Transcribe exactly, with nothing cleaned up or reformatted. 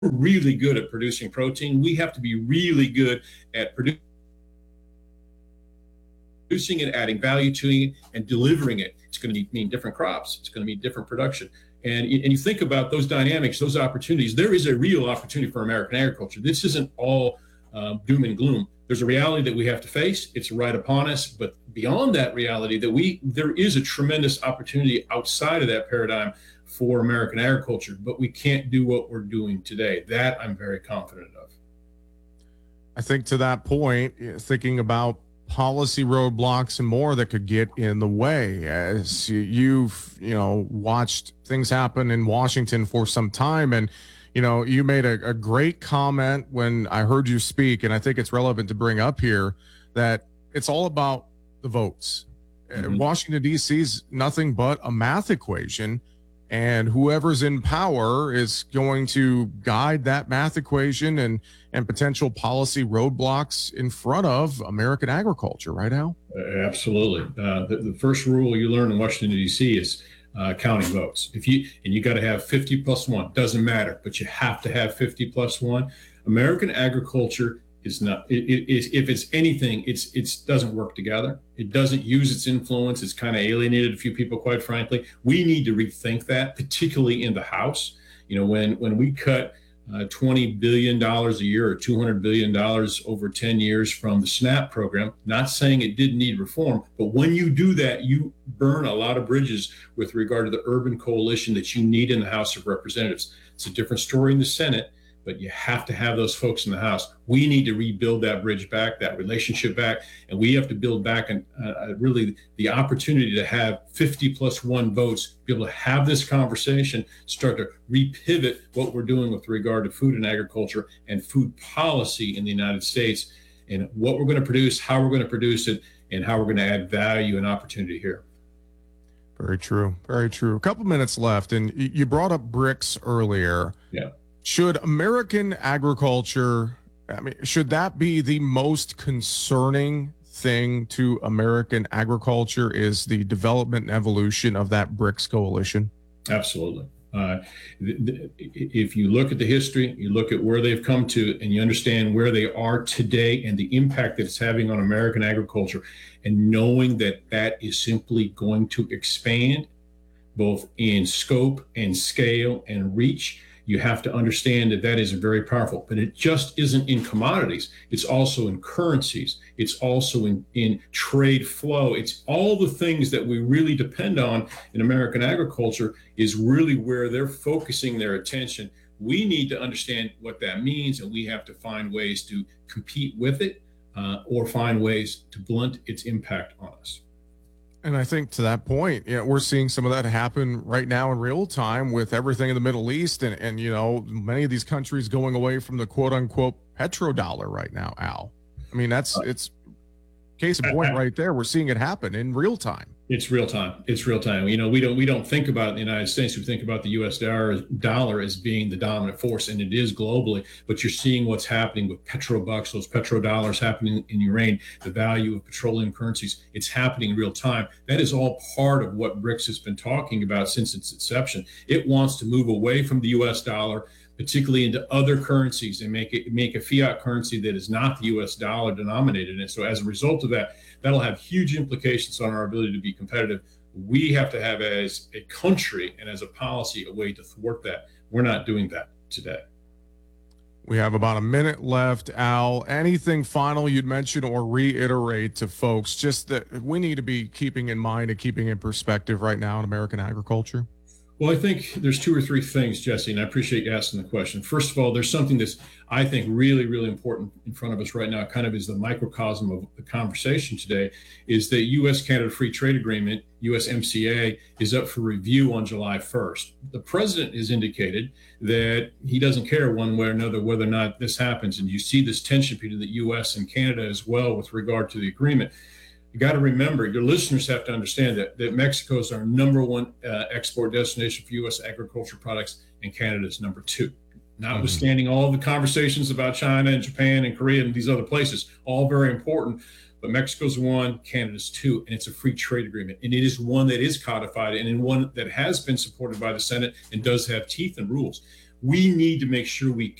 really good at producing protein. We have to be really good at producing producing it, adding value to it, and delivering it. It's going to mean different crops. It's going to mean different production. And, and you think about those dynamics, those opportunities. There is a real opportunity for American agriculture. This isn't all um, doom and gloom. There's a reality that we have to face. It's right upon us. But beyond that reality, that we there is a tremendous opportunity outside of that paradigm for American agriculture. But we can't do what we're doing today. That I'm very confident of. I think to that point, thinking about policy roadblocks and more that could get in the way, as you've you know watched things happen in Washington for some time. And you know you made a, a great comment when I heard you speak, and I think it's relevant to bring up here that it's all about the votes. Mm-hmm. Washington D C is nothing but a math equation, and whoever's in power is going to guide that math equation and and potential policy roadblocks in front of American agriculture, right, Al? Uh, absolutely. Uh, the, the first rule you learn in Washington, D C is uh, counting votes. If you and you got to have fifty plus one, doesn't matter, but you have to have fifty plus one. American agriculture is not, it, it, if it's anything, it's it doesn't work together. It doesn't use its influence. It's kind of alienated a few people, quite frankly. We need to rethink that, particularly in the House. You know, when when we cut uh, twenty billion dollars a year or two hundred billion dollars over ten years from the SNAP program, not saying it didn't need reform, but when you do that, you burn a lot of bridges with regard to the urban coalition that you need in the House of Representatives. It's a different story in the Senate, but you have to have those folks in the House. We need to rebuild that bridge back, that relationship back, and we have to build back and uh, really the opportunity to have fifty plus one votes, be able to have this conversation, start to repivot what we're doing with regard to food and agriculture and food policy in the United States, and what we're going to produce, how we're going to produce it, and how we're going to add value and opportunity here. Very true. Very true. A couple minutes left, and you brought up BRICS earlier. Yeah. Should American agriculture, I mean, should that be the most concerning thing to American agriculture, is the development and evolution of that BRICS coalition? Absolutely. Uh, th- th- if you look at the history, you look at where they've come to, and you understand where they are today and the impact that it's having on American agriculture, and knowing that that is simply going to expand both in scope and scale and reach, you have to understand that that is very powerful. But it just isn't in commodities. It's also in currencies. It's also in, in trade flow. It's all the things that we really depend on in American agriculture is really where they're focusing their attention. We need to understand what that means, and we have to find ways to compete with it uh, or find ways to blunt its impact on us. And I think to that point, you know, we're seeing some of that happen right now in real time with everything in the Middle East, and, and you know, many of these countries going away from the quote unquote petrodollar right now, Al. I mean, that's it's case in point right there. We're seeing it happen in real time. It's real time. It's real time. You know, we don't we don't think about the United States. We think about the U S dollar, dollar as being the dominant force, and it is globally. But you're seeing what's happening with petrobucks, those petrodollars happening in Ukraine, the value of petroleum currencies. It's happening in real time. That is all part of what BRICS has been talking about since its inception. It wants to move away from the U S dollar, particularly into other currencies, and make it make a fiat currency that is not the U S dollar denominated. And so as a result of that, that'll have huge implications on our ability to be competitive. We have to have, as a country and as a policy, a way to thwart that. We're not doing that today. We have about a minute left, Al. Anything final you'd mention or reiterate to folks, just that we need to be keeping in mind and keeping in perspective right now in American agriculture? Well, I think there's two or three things, Jesse, and I appreciate you asking the question. First of all, there's something that's, I think, really, really important in front of us right now, kind of is the microcosm of the conversation today, is that U S Canada Free Trade Agreement, U S M C A, is up for review on July first. The president has indicated that he doesn't care one way or another whether or not this happens. And you see this tension between the U S and Canada as well with regard to the agreement. You got to remember, your listeners have to understand that, that Mexico is our number one uh, export destination for U S agriculture products, and Canada is number two. Notwithstanding mm-hmm. all the conversations about China and Japan and Korea and these other places, all very important, but Mexico's one, Canada's two, and it's a free trade agreement. And it is one that is codified and in one that has been supported by the Senate and does have teeth and rules. we need to make sure we